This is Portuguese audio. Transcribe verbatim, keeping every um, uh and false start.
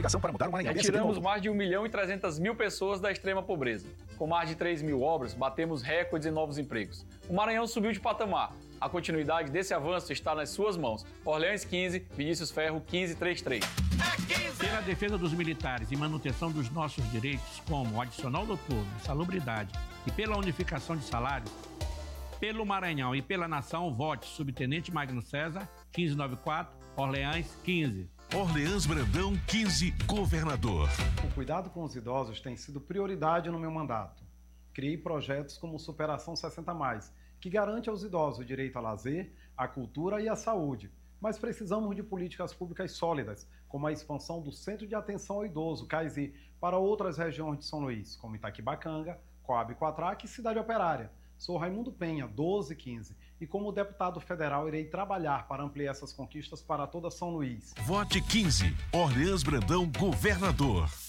coligação para mudar o Maranhão. Retiramos mais de um milhão e trezentas mil pessoas da extrema pobreza. Com mais de três mil obras, batemos recordes em novos empregos. O Maranhão subiu de patamar. A continuidade desse avanço está nas suas mãos. Orleans quinze, Vinícius Ferro quinze trinta e três. Pela defesa dos militares e manutenção dos nossos direitos, como o adicional noturno, salubridade e pela unificação de salários, pelo Maranhão e pela nação, vote Subtenente Magno César, quinze noventa e quatro, Orleans quinze. Orleans Brandão quinze, governador. O cuidado com os idosos tem sido prioridade no meu mandato. Criei projetos como Superação sessenta mais, que garante aos idosos o direito a lazer, à cultura e à saúde. Mas precisamos de políticas públicas sólidas, como a expansão do Centro de Atenção ao Idoso, CAISI, para outras regiões de São Luís, como Itaquibacanga, Coab Quatraque e Cidade Operária. Sou Raimundo Penha, doze quinze, e como deputado federal irei trabalhar para ampliar essas conquistas para toda São Luís. Vote quinze, Orleans Brandão, governador.